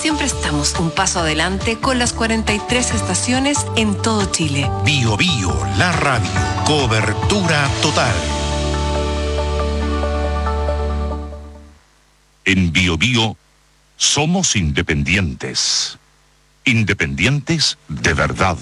siempre estamos un paso adelante con las 43 estaciones en todo Chile. Bio Bio, la radio. Cobertura total. En Bio Bio somos independientes. Independientes de verdad.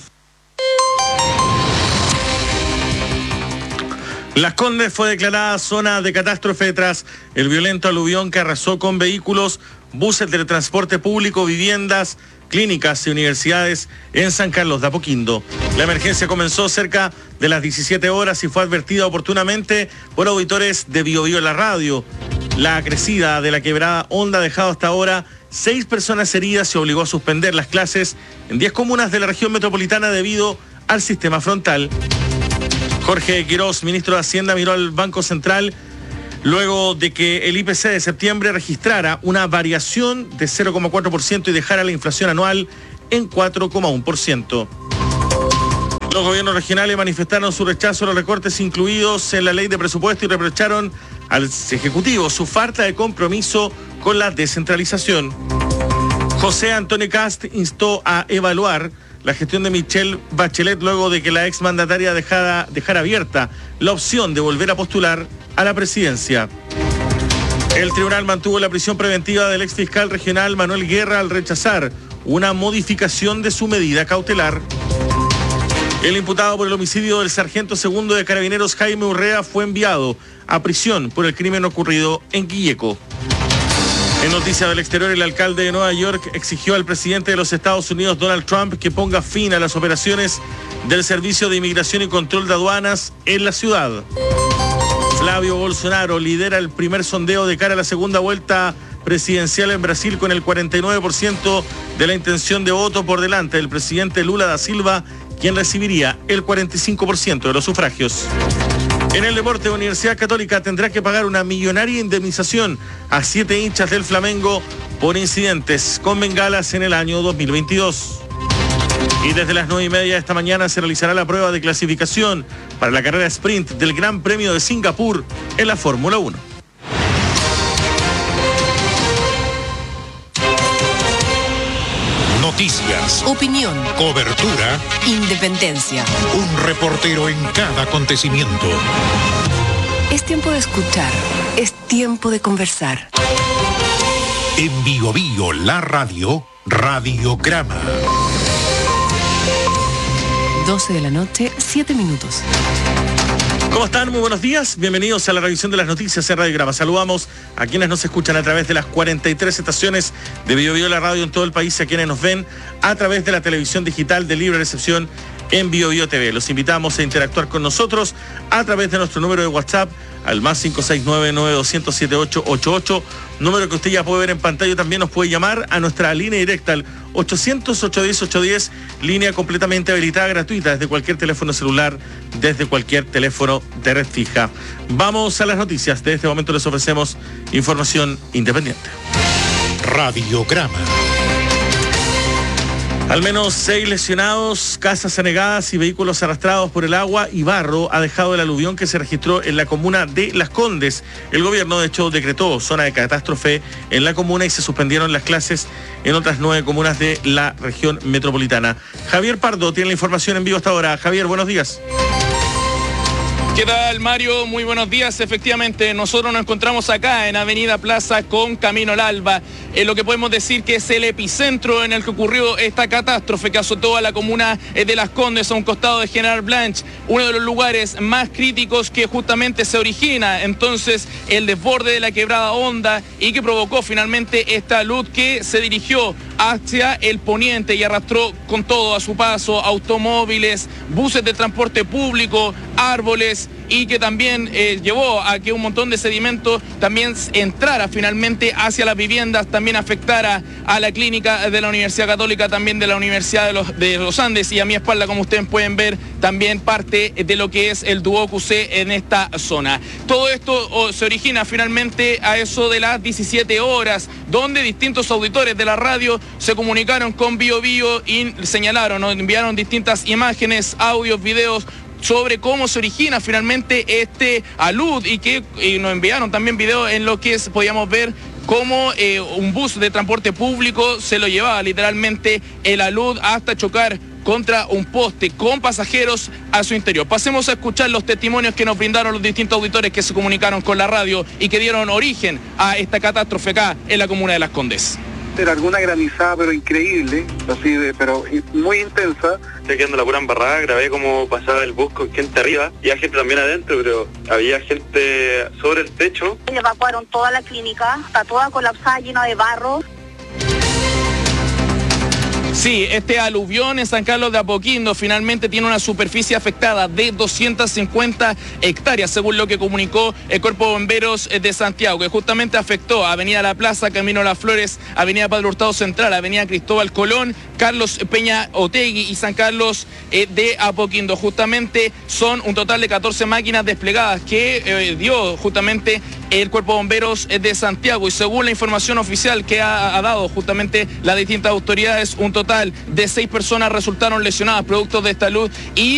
Las Condes fue declarada zona de catástrofe tras el violento aluvión que arrasó con vehículos, buses de transporte público, viviendas, clínicas y universidades en San Carlos de Apoquindo. La emergencia comenzó cerca de las 17 horas y fue advertida oportunamente por auditores de Bio Bio la radio. La crecida de la quebrada Honda ha dejado hasta ahora 6 personas heridas y obligó a suspender las clases en 10 comunas de la región metropolitana debido al sistema frontal. Jorge Quirós, ministro de Hacienda, miró al Banco Central luego de que el IPC de septiembre registrara una variación de 0,4% y dejara la inflación anual en 4,1%. Los gobiernos regionales manifestaron su rechazo a los recortes incluidos en la ley de presupuesto y reprocharon al Ejecutivo su falta de compromiso con la descentralización. José Antonio Kast instó a evaluar la gestión de Michelle Bachelet luego de que la exmandataria dejara abierta la opción de volver a postular a la presidencia. El tribunal mantuvo la prisión preventiva del exfiscal regional Manuel Guerra al rechazar una modificación de su medida cautelar. El imputado por el homicidio del sargento segundo de Carabineros Jaime Urrea fue enviado a prisión por el crimen ocurrido en Quilleco. En noticias del exterior, el alcalde de Nueva York exigió al presidente de los Estados Unidos, Donald Trump, que ponga fin a las operaciones del Servicio de Inmigración y Control de Aduanas en la ciudad. Flavio Bolsonaro lidera el primer sondeo de cara a la segunda vuelta presidencial en Brasil con el 49% de la intención de voto por delante del presidente Lula da Silva, quien recibiría el 45% de los sufragios. En el deporte, Universidad Católica tendrá que pagar una millonaria indemnización a 7 hinchas del Flamengo por incidentes con bengalas en el año 2022. Y desde las 9:30 de esta mañana se realizará la prueba de clasificación para la carrera sprint del Gran Premio de Singapur en la Fórmula 1. Noticias, Opinión, cobertura, independencia. un reportero en cada acontecimiento. Es tiempo de escuchar, es tiempo de conversar. En Bio Bio, la radio, Radiograma. 12 de la noche, 7 minutos. ¿Cómo están? Muy buenos días. Bienvenidos a la revisión de las noticias en Radiograma. Saludamos a quienes nos escuchan a través de las 43 estaciones de Bio Bio la radio en todo el país y a quienes nos ven a través de la televisión digital de libre recepción en Bio Bio TV. Los invitamos a interactuar con nosotros a través de nuestro número de WhatsApp al más 569-9200-7888, número que usted ya puede ver en pantalla. También nos puede llamar a nuestra línea directa al 800-810-810, línea completamente habilitada, gratuita, desde cualquier teléfono celular, desde cualquier teléfono de red fija. Vamos a las noticias. De este momento les ofrecemos información independiente. Radiograma. Al menos 6 lesionados, casas anegadas y vehículos arrastrados por el agua y barro ha dejado el aluvión que se registró en la comuna de Las Condes. El gobierno, de hecho, decretó zona de catástrofe en la comuna y se suspendieron las clases en otras 9 comunas de la región metropolitana. Javier Pardo tiene la información en vivo hasta ahora. Javier, buenos días. ¿Qué tal, Mario? Muy buenos días. Efectivamente, nosotros nos encontramos acá en Avenida Plaza con Camino al Alba, en lo que podemos decir que es el epicentro en el que ocurrió esta catástrofe que azotó a la comuna de Las Condes, a un costado de General Blanch, uno de los lugares más críticos que justamente se origina entonces el desborde de la quebrada Honda y que provocó finalmente esta luz que se dirigió hacia el poniente y arrastró con todo a su paso automóviles, buses de transporte público, árboles, y que también llevó a que un montón de sedimento también entrara finalmente hacia las viviendas, también afectara a la clínica de la Universidad Católica, también de la Universidad de los Andes, y a mi espalda, como ustedes pueden ver, también parte de lo que es el Duoc UC en esta zona. Todo esto se origina finalmente a eso de las 17 horas, donde distintos auditores de la radio se comunicaron con Bio Bio y señalaron, nos enviaron distintas imágenes, audios, videos, sobre cómo se origina finalmente este alud y nos enviaron también videos en los que podíamos ver cómo un bus de transporte público se lo llevaba literalmente el alud hasta chocar contra un poste con pasajeros a su interior. Pasemos a escuchar los testimonios que nos brindaron los distintos auditores que se comunicaron con la radio y que dieron origen a esta catástrofe acá en la comuna de Las Condes. Era alguna granizada, pero increíble, así pero muy intensa. Estoy quedando la pura embarrada, grabé cómo pasaba el bus con gente arriba, y había gente también adentro, pero había gente sobre el techo. Evacuaron toda la clínica, está toda colapsada, llena de barro. Sí, este aluvión en San Carlos de Apoquindo finalmente tiene una superficie afectada de 250 hectáreas, según lo que comunicó el Cuerpo de Bomberos de Santiago, que justamente afectó a Avenida La Plaza, Camino Las Flores, Avenida Padre Hurtado Central, Avenida Cristóbal Colón, Carlos Peña Otegui y San Carlos de Apoquindo. Justamente son un total de 14 máquinas desplegadas que dio justamente el Cuerpo de Bomberos de Santiago, y según la información oficial que ha dado justamente las distintas autoridades, un total de 6 personas resultaron lesionadas producto de esta luz y